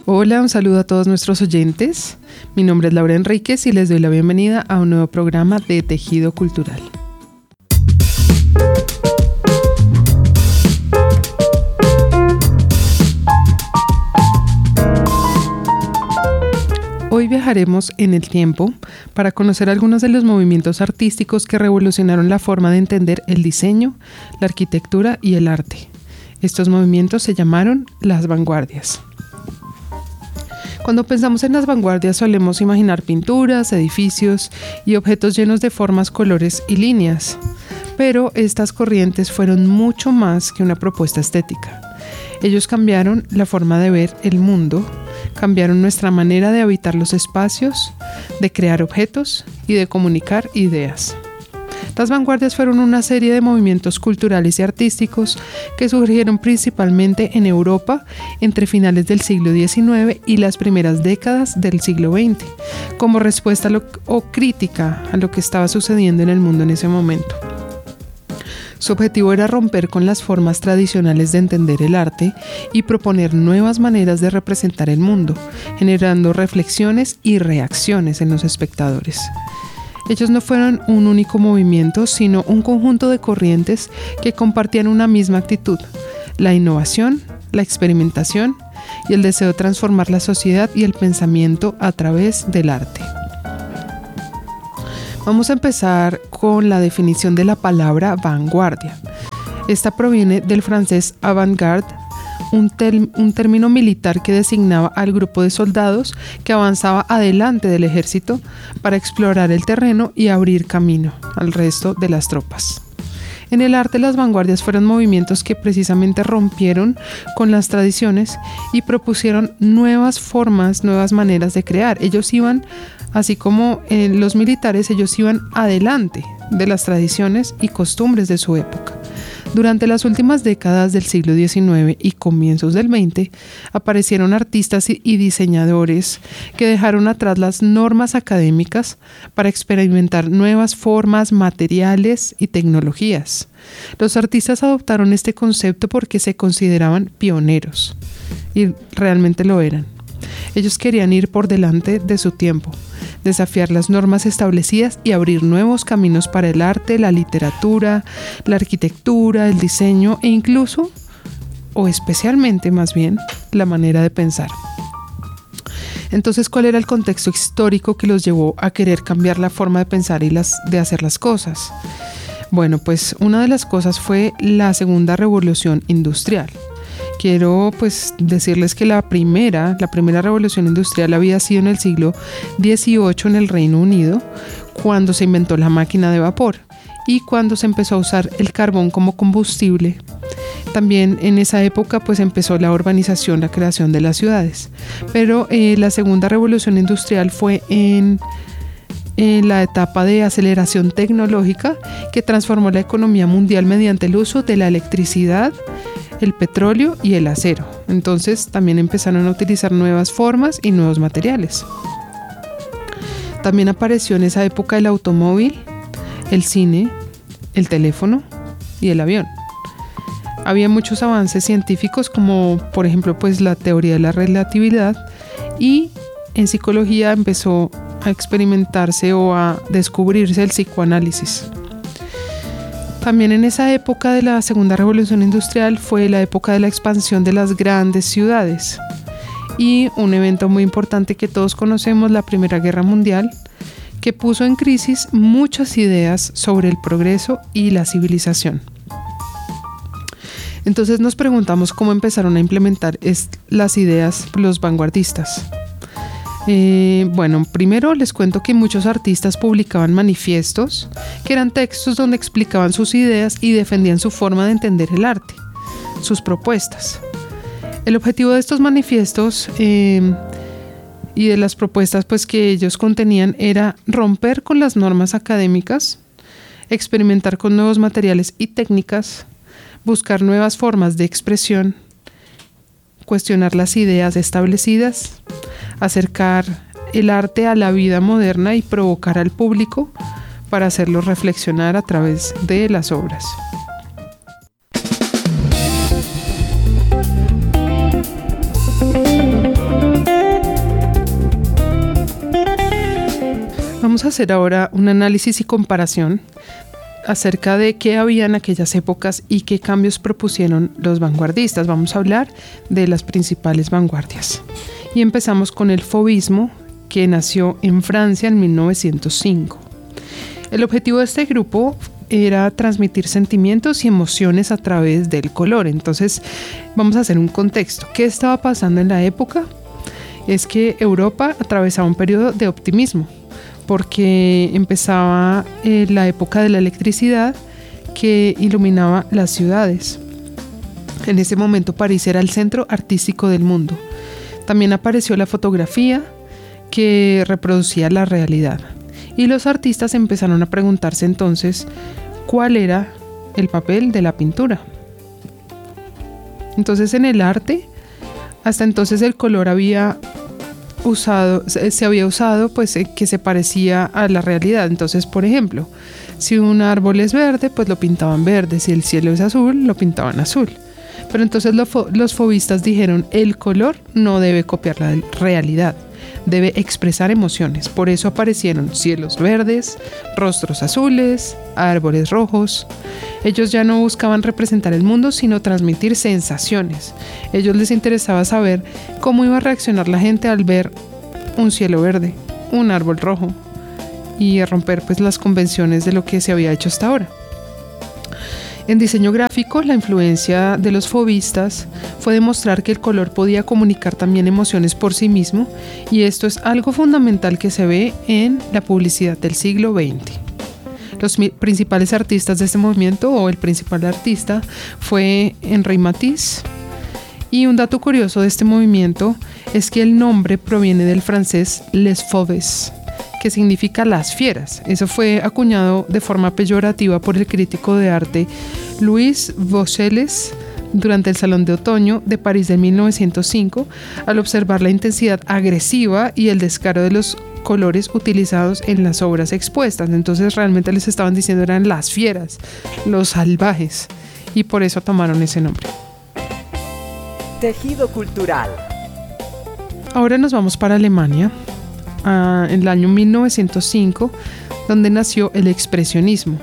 Hola, un saludo a todos nuestros oyentes. Mi nombre es Laura Enríquez y les doy la bienvenida a un nuevo programa de Tejido Cultural. Hoy viajaremos en el tiempo para conocer algunos de los movimientos artísticos que revolucionaron la forma de entender el diseño, la arquitectura y el arte. Estos movimientos se llamaron las vanguardias. Cuando pensamos en las vanguardias solemos imaginar pinturas, edificios y objetos llenos de formas, colores y líneas. Pero estas corrientes fueron mucho más que una propuesta estética. Ellos cambiaron la forma de ver el mundo, cambiaron nuestra manera de habitar los espacios, de crear objetos y de comunicar ideas. Las vanguardias fueron una serie de movimientos culturales y artísticos que surgieron principalmente en Europa entre finales del siglo XIX y las primeras décadas del siglo XX, como respuesta o crítica a lo que estaba sucediendo en el mundo en ese momento. Su objetivo era romper con las formas tradicionales de entender el arte y proponer nuevas maneras de representar el mundo, generando reflexiones y reacciones en los espectadores. Ellos no fueron un único movimiento, sino un conjunto de corrientes que compartían una misma actitud: la innovación, la experimentación y el deseo de transformar la sociedad y el pensamiento a través del arte. Vamos a empezar con la definición de la palabra vanguardia. Esta proviene del francés avant-garde, un término militar que designaba al grupo de soldados que avanzaba adelante del ejército para explorar el terreno y abrir camino al resto de las tropas. En el arte, las vanguardias fueron movimientos que precisamente rompieron con las tradiciones y propusieron nuevas formas, nuevas maneras de crear. Ellos iban, así como los militares, ellos iban adelante de las tradiciones y costumbres de su época. Durante las últimas décadas del siglo XIX y comienzos del XX, aparecieron artistas y diseñadores que dejaron atrás las normas académicas para experimentar nuevas formas, materiales y tecnologías. Los artistas adoptaron este concepto porque se consideraban pioneros, y realmente lo eran. Ellos querían ir por delante de su tiempo, desafiar las normas establecidas y abrir nuevos caminos para el arte, la literatura, la arquitectura, el diseño e incluso, o especialmente más bien, la manera de pensar. Entonces, ¿cuál era el contexto histórico que los llevó a querer cambiar la forma de pensar y de hacer las cosas? Bueno, pues una de las cosas fue la Segunda Revolución Industrial. Quiero decirles que la primera revolución industrial había sido en el siglo XVIII en el Reino Unido, cuando se inventó la máquina de vapor y cuando se empezó a usar el carbón como combustible. También en esa época empezó la urbanización, la creación de las ciudades. Pero la segunda revolución industrial fue en la etapa de aceleración tecnológica que transformó la economía mundial mediante el uso de la electricidad, el petróleo y el acero. Entonces también empezaron a utilizar nuevas formas y nuevos materiales. También apareció en esa época el automóvil, el cine, el teléfono y el avión. Había muchos avances científicos como por ejemplo la teoría de la relatividad, y en psicología empezó a experimentarse o a descubrirse el psicoanálisis. También en esa época de la Segunda Revolución Industrial fue la época de la expansión de las grandes ciudades y un evento muy importante que todos conocemos, la Primera Guerra Mundial, que puso en crisis muchas ideas sobre el progreso y la civilización. Entonces nos preguntamos cómo empezaron a implementar las ideas los vanguardistas. Primero les cuento que muchos artistas publicaban manifiestos, que eran textos donde explicaban sus ideas y defendían su forma de entender el arte, sus propuestas. El objetivo de estos manifiestos y de las propuestas que ellos contenían era romper con las normas académicas, experimentar con nuevos materiales y técnicas, buscar nuevas formas de expresión, cuestionar las ideas establecidas, acercar el arte a la vida moderna y provocar al público para hacerlo reflexionar a través de las obras. Vamos a hacer ahora un análisis y comparación acerca de qué había en aquellas épocas y qué cambios propusieron los vanguardistas. Vamos a hablar de las principales vanguardias. Y empezamos con el fauvismo, que nació en Francia en 1905. El objetivo de este grupo era transmitir sentimientos y emociones a través del color. Entonces, vamos a hacer un contexto. ¿Qué estaba pasando en la época? Es que Europa atravesaba un periodo de optimismo, porque empezaba la época de la electricidad que iluminaba las ciudades. En ese momento París era el centro artístico del mundo. También apareció la fotografía, que reproducía la realidad. Y los artistas empezaron a preguntarse entonces cuál era el papel de la pintura. Entonces, en el arte, hasta entonces el color se había usado pues que se parecía a la realidad. Entonces, por ejemplo, si un árbol es verde, pues lo pintaban verde. Si el cielo es azul, lo pintaban azul. Pero entonces los fauvistas dijeron: el color no debe copiar la realidad, debe expresar emociones. Por eso aparecieron cielos verdes, rostros azules, árboles rojos. Ellos ya no buscaban representar el mundo, sino transmitir sensaciones. A ellos les interesaba saber cómo iba a reaccionar la gente al ver un cielo verde, un árbol rojo, y a romper pues las convenciones de lo que se había hecho hasta ahora. En diseño gráfico, la influencia de los fauvistas fue demostrar que el color podía comunicar también emociones por sí mismo, y esto es algo fundamental que se ve en la publicidad del siglo XX. Los principales artistas de este movimiento, o el principal artista, fue Henri Matisse. Y un dato curioso de este movimiento es que el nombre proviene del francés Les Fauves, que significa las fieras. Eso fue acuñado de forma peyorativa por el crítico de arte Louis Vaucelles durante el Salón de Otoño de París de 1905, al observar la intensidad agresiva y el descaro de los colores utilizados en las obras expuestas. Entonces realmente les estaban diciendo eran las fieras, los salvajes, y por eso tomaron ese nombre. Tejido cultural. Ahora nos vamos para Alemania, en el año 1905, donde nació el expresionismo.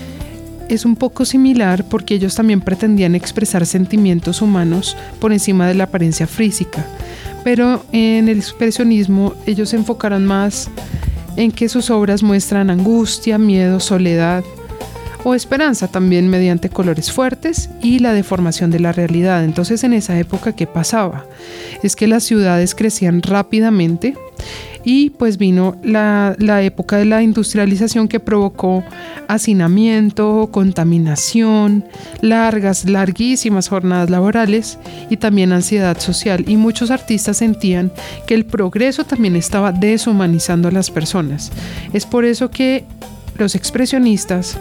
Es un poco similar porque ellos también pretendían expresar sentimientos humanos por encima de la apariencia física, pero en el expresionismo ellos se enfocaron más en que sus obras muestran angustia, miedo, soledad o esperanza, también mediante colores fuertes y la deformación de la realidad. Entonces, en esa época, ¿qué pasaba? Es que las ciudades crecían rápidamente y pues vino la época de la industrialización, que provocó hacinamiento, contaminación, larguísimas jornadas laborales y también ansiedad social. Y muchos artistas sentían que el progreso también estaba deshumanizando a las personas. Es por eso que los expresionistas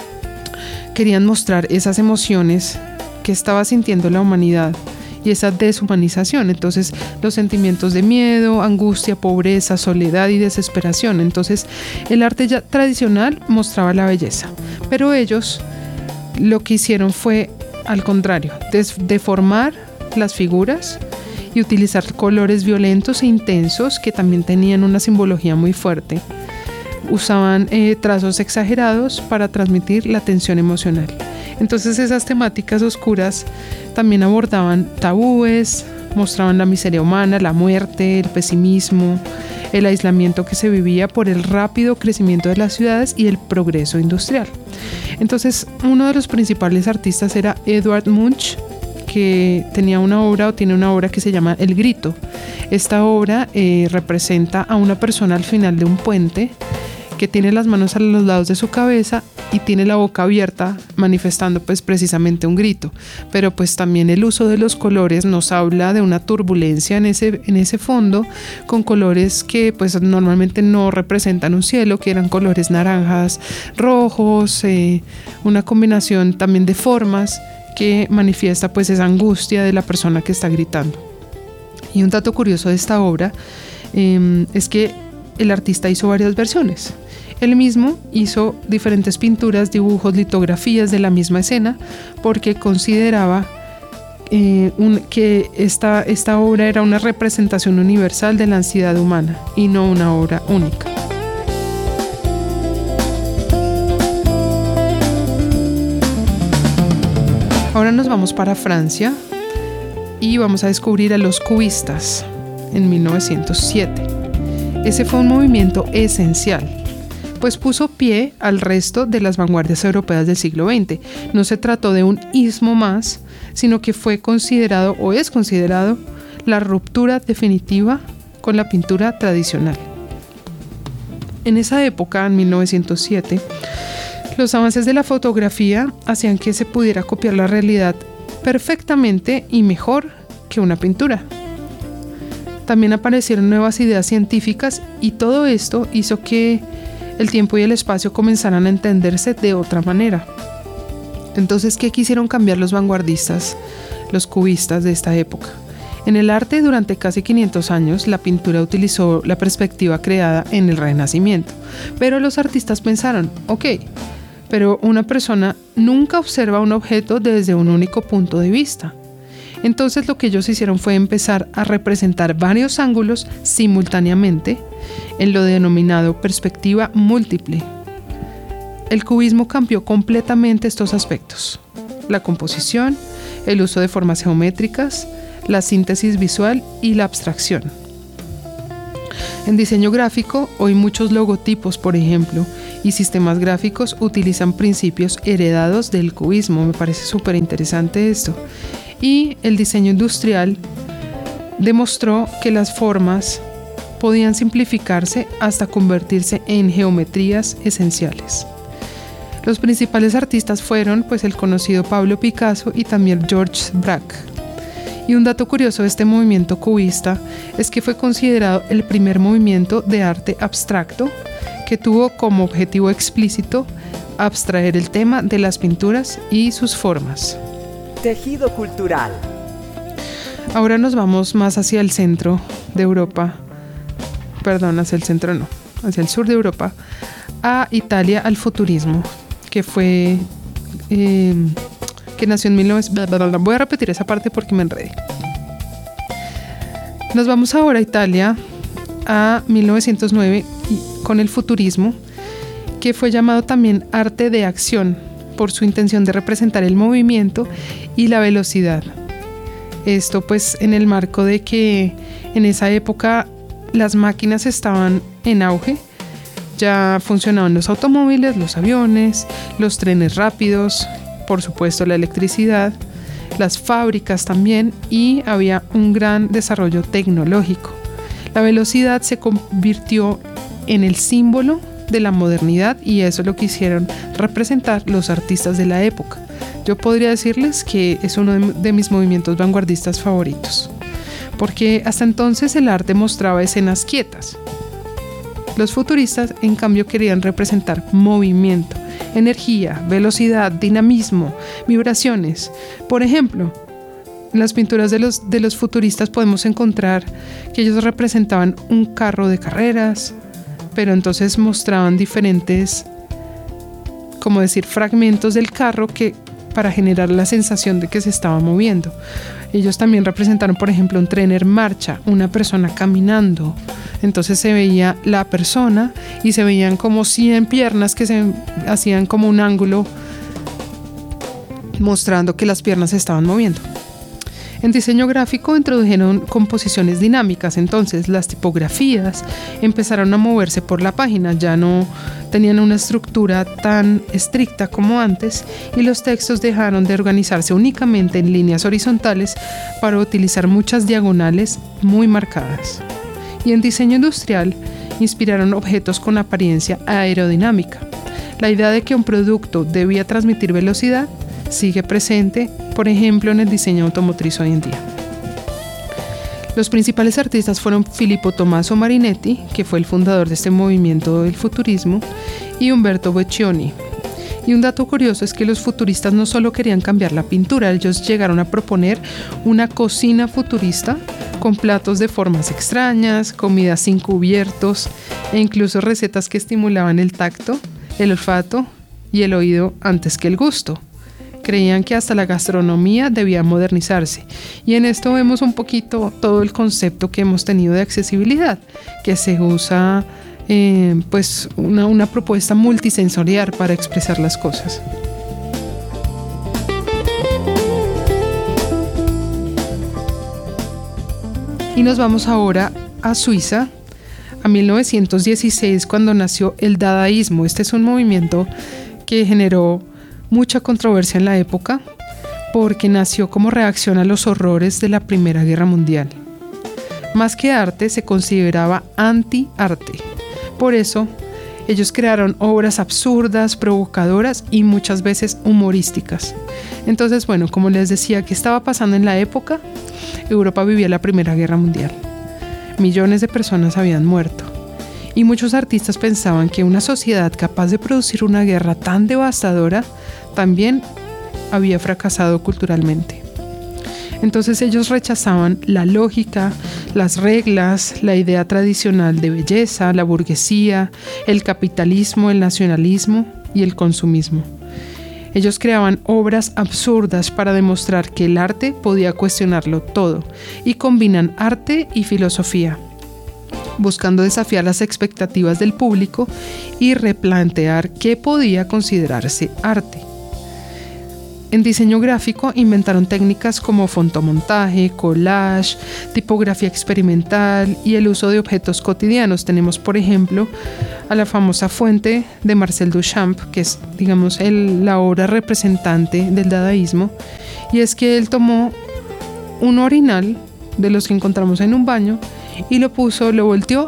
querían mostrar esas emociones que estaba sintiendo la humanidad y esa deshumanización. Entonces, los sentimientos de miedo, angustia, pobreza, soledad y desesperación. Entonces, el arte ya tradicional mostraba la belleza, pero ellos lo que hicieron fue, al contrario, deformar las figuras y utilizar colores violentos e intensos que también tenían una simbología muy fuerte. Usaban trazos exagerados para transmitir la tensión emocional. Entonces, esas temáticas oscuras también abordaban tabúes, mostraban la miseria humana, la muerte, el pesimismo, el aislamiento que se vivía por el rápido crecimiento de las ciudades y el progreso industrial. Entonces, uno de los principales artistas era Edvard Munch, que tiene una obra que se llama El Grito. Esta obra representa a una persona al final de un puente que tiene las manos a los lados de su cabeza y tiene la boca abierta, manifestando pues precisamente un grito. Pero pues también el uso de los colores nos habla de una turbulencia en ese fondo, con colores que pues normalmente no representan un cielo, que eran colores naranjas, rojos, una combinación también de formas que manifiesta pues esa angustia de la persona que está gritando. Y un dato curioso de esta obra es que el artista hizo varias versiones. Él mismo hizo diferentes pinturas, dibujos, litografías de la misma escena, porque consideraba que esta obra era una representación universal de la ansiedad humana y no una obra única. Ahora nos vamos para Francia y vamos a descubrir a los cubistas en 1907. Ese fue un movimiento esencial, pues puso pie al resto de las vanguardias europeas del siglo XX. No se trató de un ismo más, sino que fue considerado o es considerado la ruptura definitiva con la pintura tradicional. En esa época, en 1907, los avances de la fotografía hacían que se pudiera copiar la realidad perfectamente y mejor que una pintura. También aparecieron nuevas ideas científicas y todo esto hizo que el tiempo y el espacio comenzaran a entenderse de otra manera. Entonces, ¿qué quisieron cambiar los vanguardistas, los cubistas de esta época? En el arte, durante casi 500 años, la pintura utilizó la perspectiva creada en el Renacimiento. Pero los artistas pensaron, ok, pero una persona nunca observa un objeto desde un único punto de vista. Entonces lo que ellos hicieron fue empezar a representar varios ángulos simultáneamente en lo denominado perspectiva múltiple. El cubismo cambió completamente estos aspectos: la composición, el uso de formas geométricas, la síntesis visual y la abstracción. En diseño gráfico, hoy muchos logotipos, por ejemplo, y sistemas gráficos utilizan principios heredados del cubismo. Me parece súper interesante esto. Y el diseño industrial demostró que las formas podían simplificarse hasta convertirse en geometrías esenciales. Los principales artistas fueron el conocido Pablo Picasso y también Georges Braque. Y un dato curioso de este movimiento cubista es que fue considerado el primer movimiento de arte abstracto que tuvo como objetivo explícito abstraer el tema de las pinturas y sus formas. Tejido cultural. Ahora nos vamos más hacia el centro de Europa, hacia el centro no, hacia el sur de Europa, a Italia, al futurismo, que fue, que nació en 1900. Voy a repetir esa parte porque me enredé. Nos vamos ahora a Italia, a 1909, con el futurismo, que fue llamado también arte de acción por su intención de representar el movimiento y la velocidad. Esto en el marco de que en esa época las máquinas estaban en auge. Ya funcionaban los automóviles, los aviones, los trenes rápidos, por supuesto la electricidad, las fábricas también, y había un gran desarrollo tecnológico. La velocidad se convirtió en el símbolo de la modernidad y eso lo quisieron representar los artistas de la época. Yo podría decirles que es uno de mis movimientos vanguardistas favoritos, porque hasta entonces el arte mostraba escenas quietas. Los futuristas, en cambio, querían representar movimiento, energía, velocidad, dinamismo, vibraciones. Por ejemplo, en las pinturas de los futuristas podemos encontrar que ellos representaban un carro de carreras, pero entonces mostraban diferentes, fragmentos del carro para generar la sensación de que se estaba moviendo. Ellos también representaron, por ejemplo, un tren en marcha, una persona caminando. Entonces se veía la persona y se veían como 100 piernas que se hacían como un ángulo mostrando que las piernas se estaban moviendo. En diseño gráfico introdujeron composiciones dinámicas, entonces las tipografías empezaron a moverse por la página, ya no tenían una estructura tan estricta como antes y los textos dejaron de organizarse únicamente en líneas horizontales para utilizar muchas diagonales muy marcadas. Y en diseño industrial inspiraron objetos con apariencia aerodinámica. La idea de que un producto debía transmitir velocidad sigue presente, por ejemplo, en el diseño automotriz hoy en día. Los principales artistas fueron Filippo Tommaso Marinetti, que fue el fundador de este movimiento del futurismo, y Umberto Boccioni. Y un dato curioso es que los futuristas no solo querían cambiar la pintura, ellos llegaron a proponer una cocina futurista con platos de formas extrañas, comidas sin cubiertos e incluso recetas que estimulaban el tacto, el olfato y el oído antes que el gusto. Creían que hasta la gastronomía debía modernizarse. Y en esto vemos un poquito todo el concepto que hemos tenido de accesibilidad, que se usa una propuesta multisensorial para expresar las cosas. Y nos vamos ahora a Suiza, a 1916, cuando nació el dadaísmo. Este es un movimiento que generó mucha controversia en la época porque nació como reacción a los horrores de la Primera Guerra Mundial. Más que arte, se consideraba anti-arte. Por eso, ellos crearon obras absurdas, provocadoras y muchas veces humorísticas. Entonces, bueno, como les decía, ¿qué estaba pasando en la época? Europa vivía la Primera Guerra Mundial. Millones de personas habían muerto. Y muchos artistas pensaban que una sociedad capaz de producir una guerra tan devastadora también había fracasado culturalmente. Entonces ellos rechazaban la lógica, las reglas, la idea tradicional de belleza, la burguesía, el capitalismo, el nacionalismo y el consumismo. Ellos creaban obras absurdas para demostrar que el arte podía cuestionarlo todo y combinan arte y filosofía, buscando desafiar las expectativas del público y replantear qué podía considerarse arte. En diseño gráfico inventaron técnicas como fotomontaje, collage, tipografía experimental y el uso de objetos cotidianos. Tenemos, por ejemplo, a la famosa fuente de Marcel Duchamp, que es, digamos, la obra representante del dadaísmo, y es que él tomó un orinal de los que encontramos en un baño y lo volteó